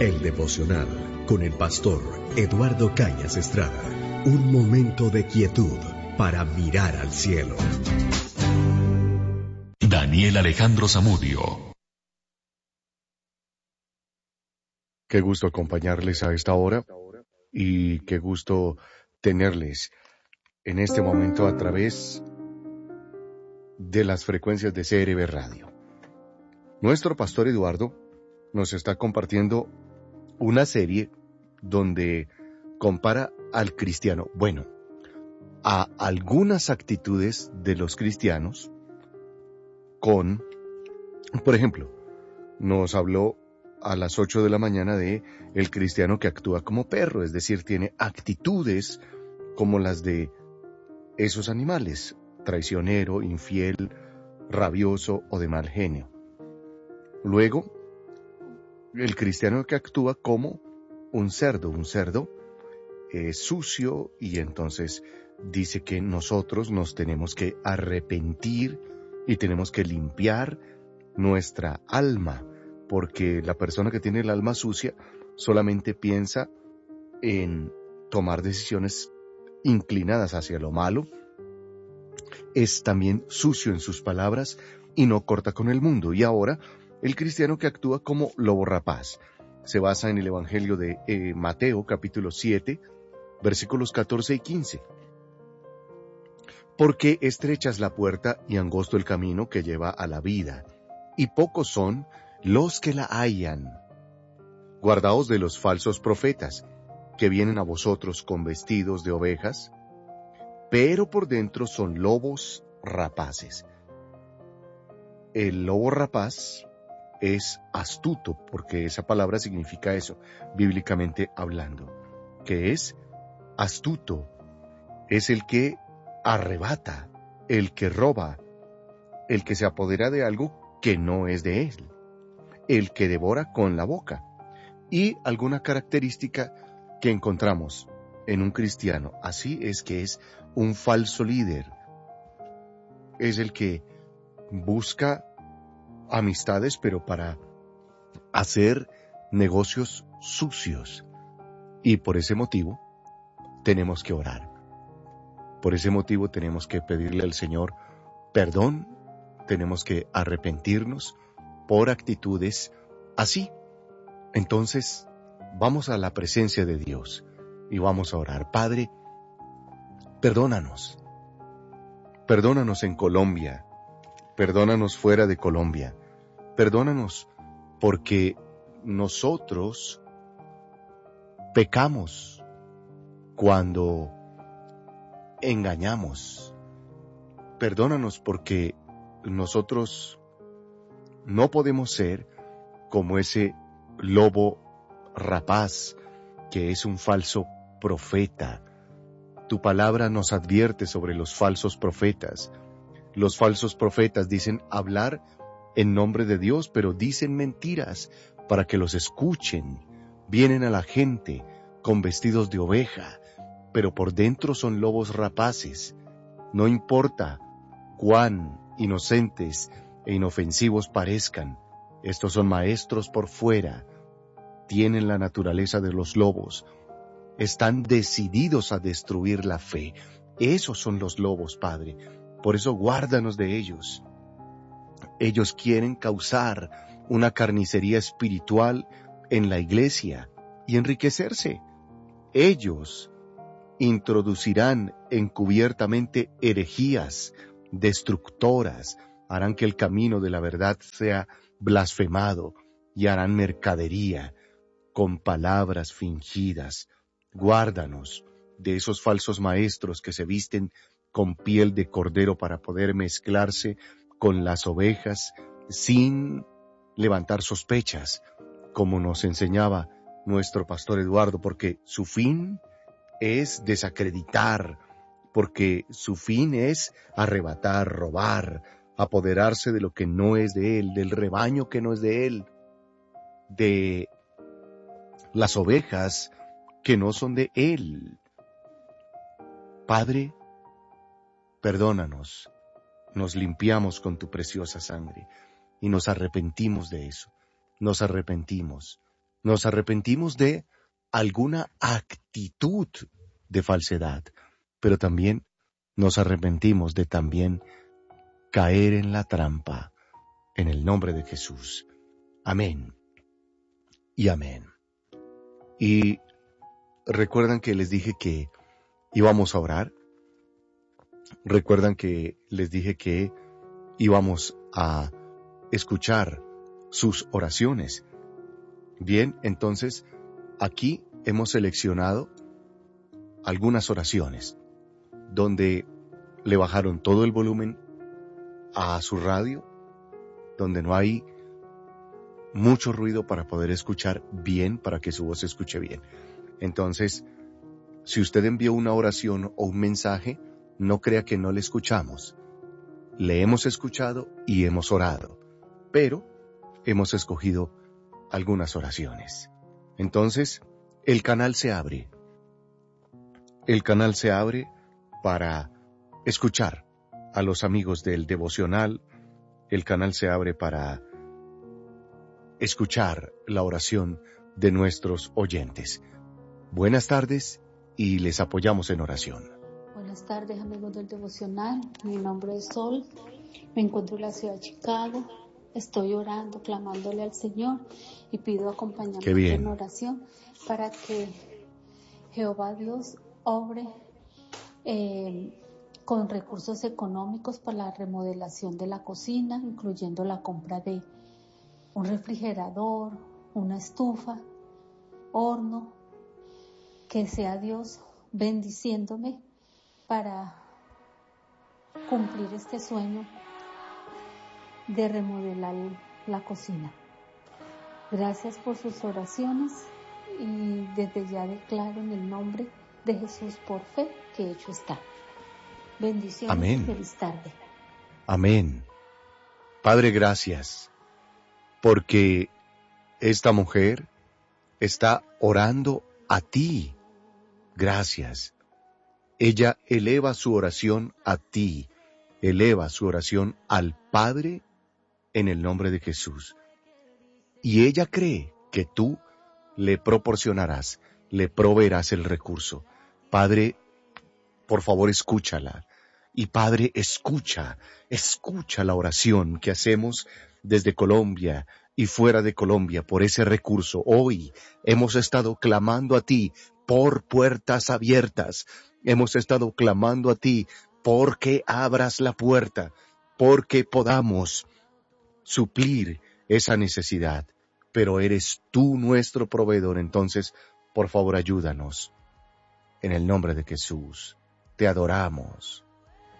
El devocional con el pastor Eduardo Cañas Estrada. Un momento de quietud para mirar al cielo. Daniel Alejandro Zamudio. Qué gusto acompañarles a esta hora y qué gusto tenerles en este momento a través de las frecuencias de CRB Radio. Nuestro pastor Eduardo nos está compartiendo una serie donde compara al cristiano, a algunas actitudes de los cristianos con, por ejemplo, nos habló a las 8 de la mañana de el cristiano que actúa como perro, es decir, tiene actitudes como las de esos animales, traicionero, infiel, rabioso o de mal genio. Luego, el cristiano que actúa como un cerdo es sucio y entonces dice que nosotros nos tenemos que arrepentir y tenemos que limpiar nuestra alma, porque la persona que tiene el alma sucia solamente piensa en tomar decisiones inclinadas hacia lo malo, es también sucio en sus palabras y no corta con el mundo. Y ahora, el cristiano que actúa como lobo rapaz se basa en el Evangelio de Mateo, capítulo 7, versículos 14 y 15. Porque estrecha es la puerta y angosto el camino que lleva a la vida, y pocos son los que la hallan. Guardaos de los falsos profetas, que vienen a vosotros con vestidos de ovejas, pero por dentro son lobos rapaces. El lobo rapaz es astuto, porque esa palabra significa eso, bíblicamente hablando, que es astuto, es el que arrebata, el que roba, el que se apodera de algo que no es de él, el que devora con la boca. Y alguna característica que encontramos en un cristiano, así es que es un falso líder, es el que busca amistades, pero para hacer negocios sucios. Y por ese motivo tenemos que orar. Por ese motivo tenemos que pedirle al Señor perdón, tenemos que arrepentirnos por actitudes así. Entonces, vamos a la presencia de Dios y vamos a orar. Padre, perdónanos. Perdónanos en Colombia. Perdónanos fuera de Colombia. Perdónanos porque nosotros pecamos cuando engañamos. Perdónanos porque nosotros no podemos ser como ese lobo rapaz que es un falso profeta. Tu palabra nos advierte sobre los falsos profetas. Los falsos profetas dicen hablar en nombre de Dios, pero dicen mentiras para que los escuchen. Vienen a la gente con vestidos de oveja, pero por dentro son lobos rapaces. No importa cuán inocentes e inofensivos parezcan, estos son maestros por fuera, tienen la naturaleza de los lobos, están decididos a destruir la fe. Esos son los lobos, Padre. Por eso guárdanos de ellos. Ellos quieren causar una carnicería espiritual en la iglesia y enriquecerse. Ellos introducirán encubiertamente herejías destructoras, harán que el camino de la verdad sea blasfemado y harán mercadería con palabras fingidas. Guárdanos de esos falsos maestros que se visten con piel de cordero para poder mezclarse con las ovejas sin levantar sospechas, como nos enseñaba nuestro pastor Eduardo, porque su fin es desacreditar, porque su fin es arrebatar, robar, apoderarse de lo que no es de él, del rebaño que no es de él, de las ovejas que no son de él. Padre, perdónanos, nos limpiamos con tu preciosa sangre y nos arrepentimos de eso, nos arrepentimos. Nos arrepentimos de alguna actitud de falsedad, pero también nos arrepentimos de también caer en la trampa, en el nombre de Jesús. Amén y amén. Y recuerdan que les dije que íbamos a orar. Recuerdan que les dije que íbamos a escuchar sus oraciones. Bien, entonces aquí hemos seleccionado algunas oraciones donde le bajaron todo el volumen a su radio, donde no hay mucho ruido para poder escuchar bien, para que su voz se escuche bien. Entonces, si usted envió una oración o un mensaje, no crea que no le escuchamos. Le hemos escuchado y hemos orado, pero hemos escogido algunas oraciones. Entonces, el canal se abre. El canal se abre para escuchar a los amigos del devocional. El canal se abre para escuchar la oración de nuestros oyentes. Buenas tardes y les apoyamos en oración. Buenas tardes, amigos del devocional. Mi nombre es Sol. Me encuentro en la ciudad de Chicago. Estoy orando, clamándole al Señor y pido acompañamiento en oración para que Jehová Dios obre con recursos económicos para la remodelación de la cocina, incluyendo la compra de un refrigerador, una estufa, horno. Que sea Dios bendiciéndome para cumplir este sueño de remodelar la cocina. Gracias por sus oraciones y desde ya declaro en el nombre de Jesús por fe que hecho está. Bendiciones. Amén. Y feliz tarde. Amén. Padre, gracias porque esta mujer está orando a ti. Gracias. Ella eleva su oración a ti, eleva su oración al Padre en el nombre de Jesús. Y ella cree que tú le proporcionarás, le proveerás el recurso. Padre, por favor, escúchala. Y Padre, escucha la oración que hacemos desde Colombia y fuera de Colombia por ese recurso. Hoy hemos estado clamando a ti por puertas abiertas. Hemos estado clamando a ti porque abras la puerta, porque podamos suplir esa necesidad. Pero eres tú nuestro proveedor, entonces, por favor, ayúdanos. En el nombre de Jesús, te adoramos,